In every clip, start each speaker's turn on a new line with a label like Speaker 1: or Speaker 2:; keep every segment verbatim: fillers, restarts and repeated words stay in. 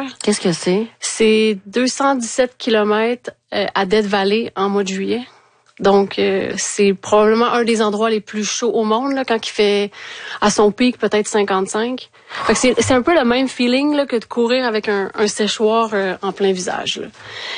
Speaker 1: Qu'est-ce que c'est?
Speaker 2: C'est deux cent dix-sept kilomètres euh, à Death Valley en mois de juillet. Donc, euh, c'est probablement un des endroits les plus chauds au monde, là, quand il fait à son pic peut-être cinquante-cinq. Fait que c'est, c'est un peu le même feeling là, que de courir avec un, un séchoir euh, en plein visage. Là.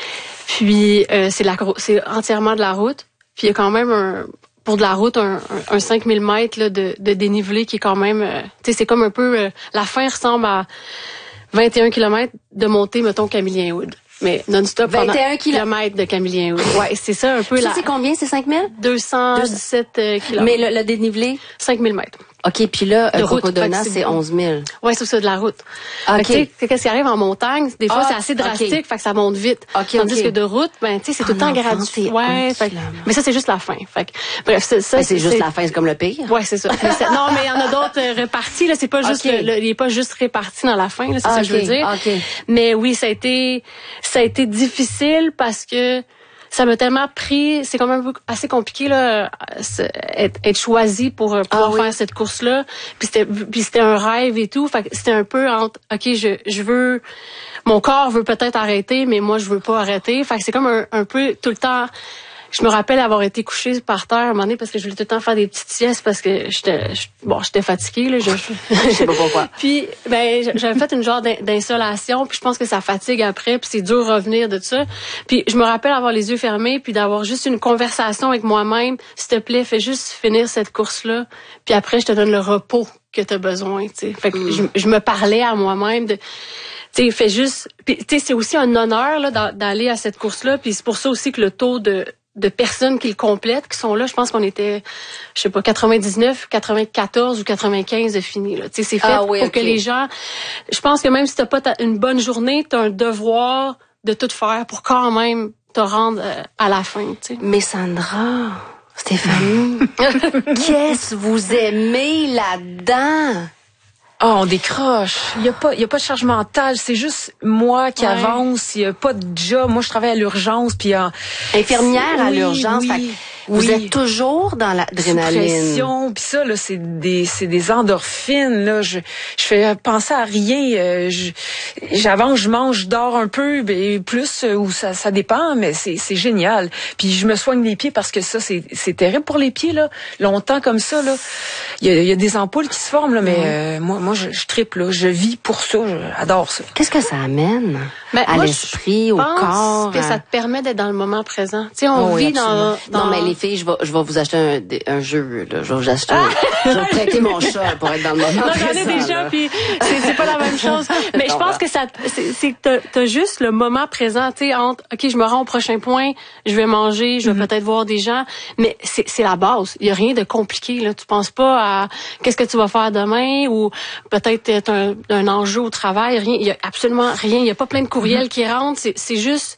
Speaker 2: Puis, euh, c'est, la, c'est entièrement de la route. Puis, il y a quand même, un, pour de la route, un, un, un cinq mille mètres là, de, de dénivelé qui est quand même... Euh, tu sais, c'est comme un peu... Euh, la fin ressemble à vingt et un kilomètres de montée, mettons, Camillien Wood. Mais non-stop
Speaker 1: vingt et un
Speaker 2: kilomètres de Camillien Wood. Ouais, c'est ça un peu
Speaker 1: ça,
Speaker 2: la...
Speaker 1: c'est combien, c'est cinq mille?
Speaker 2: deux cent dix-sept kilomètres.
Speaker 1: Mais le, le dénivelé?
Speaker 2: cinq mille mètres.
Speaker 1: OK, puis là,
Speaker 2: de
Speaker 1: Cocodona, c'est onze mille.
Speaker 2: Ouais, c'est ça, de la route.
Speaker 1: OK.
Speaker 2: Tu sais, qu'est-ce qui arrive en montagne, des fois,
Speaker 1: ah,
Speaker 2: c'est assez drastique,
Speaker 1: okay.
Speaker 2: fait que ça monte vite.
Speaker 1: Okay,
Speaker 2: Tandis
Speaker 1: okay.
Speaker 2: que de route, ben, tu sais, c'est tout le temps gradué. Ouais, fait, mais ça, c'est juste la fin. Fait que, bref, c'est, ça,
Speaker 1: ben, c'est, c'est juste la fin, c'est comme le pire.
Speaker 2: Ouais, c'est ça. Mais c'est, non, mais il y en a d'autres euh, répartis, là, c'est pas juste,
Speaker 1: okay.
Speaker 2: le, le, il est pas juste réparti dans la fin, là, c'est
Speaker 1: ah,
Speaker 2: ça
Speaker 1: okay.
Speaker 2: que je veux dire.
Speaker 1: Okay.
Speaker 2: Mais oui, ça a été, ça a été difficile parce que, ça m'a tellement pris, c'est quand même assez compliqué là, être, être choisi pour pouvoir ah, faire oui. cette course-là. Puis c'était, puis c'était un rêve et tout. Fait que c'était un peu entre, ok, je, je veux, mon corps veut peut-être arrêter, mais moi je veux pas arrêter. Fait que c'est comme un, un peu tout le temps. Je me rappelle avoir été couchée par terre à un moment donné parce que je voulais tout le temps faire des petites siestes parce que j'étais, bon, j'étais fatiguée là. Je,
Speaker 1: je sais pas pourquoi.
Speaker 2: Puis ben, j'avais fait une genre d'insolation, puis je pense que ça fatigue après, puis c'est dur de revenir de ça. Puis je me rappelle avoir les yeux fermés, puis d'avoir juste une conversation avec moi-même. S'il te plaît, fais juste finir cette course-là, puis après je te donne le repos que tu as besoin. Tu sais, fait que mm. je, je me parlais à moi-même de. Tu sais, fais juste. Puis tu sais, c'est aussi un honneur là d'aller à cette course-là, puis c'est pour ça aussi que le taux de de personnes qui le complètent, qui sont là, je pense qu'on était, je sais pas, quatre-vingt-dix-neuf, quatre-vingt-quatorze ou quatre-vingt-quinze de fini, là. Tu sais, c'est fait ah, oui, pour okay. que les gens, je pense que même si t'as pas ta, une bonne journée, t'as un devoir de tout faire pour quand même te rendre euh, à la fin, tu sais.
Speaker 1: Mais Sandra, Stéphanie, qu'est-ce que vous aimez là-dedans?
Speaker 3: Oh, on décroche. Il y a pas, il y a pas de charge mentale. C'est juste moi qui ouais. avance. Il y a pas de job. Moi, je travaille à l'urgence. Puis en...
Speaker 1: infirmière
Speaker 3: oui,
Speaker 1: à l'urgence.
Speaker 3: Oui,
Speaker 1: fait vous
Speaker 3: oui.
Speaker 1: êtes toujours dans l'adrénaline.
Speaker 3: Puis ça, là, c'est des, c'est des endorphines. Là, je, je fais penser à rien. Euh, je, j'avance, je mange, je dors un peu, ben plus ou ça, ça dépend. Mais c'est, c'est génial. Puis je me soigne les pieds parce que ça, c'est, c'est terrible pour les pieds là. Longtemps comme ça là, il y a, il y a des ampoules qui se forment là, mais euh, moi, moi, je, je tripe là. Je vis pour ça. J'adore ça.
Speaker 1: Qu'est-ce que ça amène
Speaker 2: ben,
Speaker 1: à
Speaker 2: moi,
Speaker 1: l'esprit, au corps?
Speaker 2: Que à... ça te permet d'être dans le moment présent. Tu sais, on
Speaker 1: oh,
Speaker 2: vit
Speaker 1: oui,
Speaker 2: dans, dans.
Speaker 1: Non, mais les filles, je vais, je vais vous acheter un, un jeu. Là. Je vais vous acheter. Un... je vais prêter mon chat pour être dans le moment
Speaker 2: non,
Speaker 1: présent.
Speaker 2: J'en ai déjà, puis c'est, c'est pas la même chose. Mais je pense que ça, c'est, c'est que t'as, t'as juste le moment présent. Tu sais, entre, ok, je me rends au prochain point, je vais manger, je vais mm-hmm. peut-être voir des gens, mais c'est, c'est la base. Il y a rien de compliqué. Là, tu penses pas à qu'est-ce que tu vas faire demain ou peut-être un, un enjeu au travail. Rien, il y a absolument rien. Il y a pas plein de courriels mm-hmm. qui rentrent. C'est, c'est juste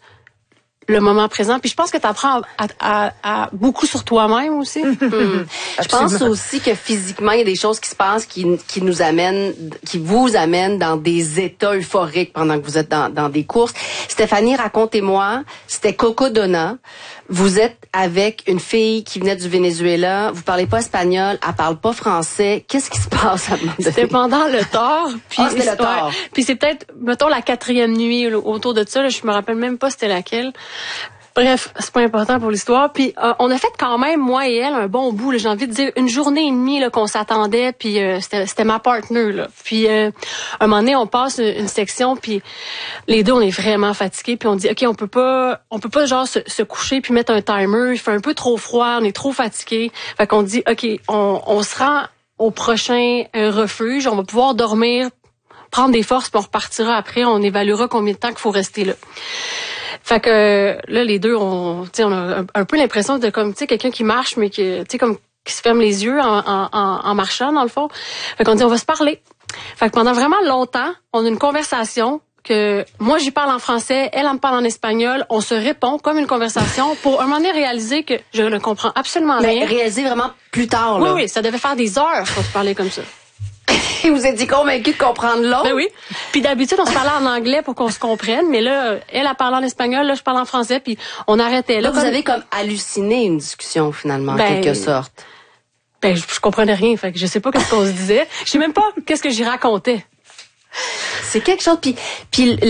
Speaker 2: le moment présent. Puis je pense que tu apprends à, à, à beaucoup sur toi-même aussi.
Speaker 1: Mmh. Je pense aussi que physiquement, il y a des choses qui se passent qui, qui nous amènent, qui vous amènent dans des états euphoriques pendant que vous êtes dans, dans des courses. Stéphanie, racontez-moi, c'était Cocodona. Vous êtes avec une fille qui venait du Venezuela. Vous parlez pas espagnol, elle parle pas français. Qu'est-ce qui se passe à un moment donné?
Speaker 2: C'était pendant le tard. Puis
Speaker 1: ah, c'était le tard.
Speaker 2: Ouais, puis c'est peut-être, mettons, la quatrième nuit là, autour de ça. Là, je me rappelle même pas c'était laquelle. Bref, c'est pas important pour l'histoire. Puis euh, on a fait quand même, moi et elle, un bon bout. Là, j'ai envie de dire une journée et demie là, qu'on s'attendait. Puis euh, c'était, c'était ma partner. Là. Puis euh, un moment donné, on passe une, une section. Puis les deux, on est vraiment fatigués. Puis on dit, ok, on peut pas, on peut pas genre se, se coucher puis mettre un timer. Il fait un peu trop froid. On est trop fatigués. Fait qu'on dit, ok, on, on se rend au prochain euh, refuge. On va pouvoir dormir, prendre des forces, puis on repartira après. On évaluera combien de temps qu'il faut rester là. Fait que là, les deux, on, tu sais, on a un, un peu l'impression de comme, tu sais, quelqu'un qui marche, mais qui, tu sais, comme qui se ferme les yeux en, en, en marchant dans le fond. Fait qu'on dit, on va se parler. Fait que pendant vraiment longtemps, on a une conversation que moi j'y parle en français, elle, elle me parle en espagnol, on se répond comme une conversation pour un moment donné réaliser que je ne comprends absolument rien.
Speaker 1: Mais réaliser vraiment plus tard là.
Speaker 2: Oui, oui, ça devait faire des heures qu'on se parlait comme ça.
Speaker 1: Et vous êtes dit convaincu de comprendre l'autre?
Speaker 2: Ben oui. Puis d'habitude, on se parlait en anglais pour qu'on se comprenne, mais là, elle a parlé en espagnol, là, je parle en français, puis on arrêtait là.
Speaker 1: Là, vous comme... avez comme halluciné une discussion, finalement,
Speaker 2: ben,
Speaker 1: en quelque sorte.
Speaker 2: Ben, je, je comprenais rien, fait que je sais pas qu'est-ce qu'on se disait. Je sais même pas qu'est-ce que j'y racontais.
Speaker 1: C'est quelque chose, puis... puis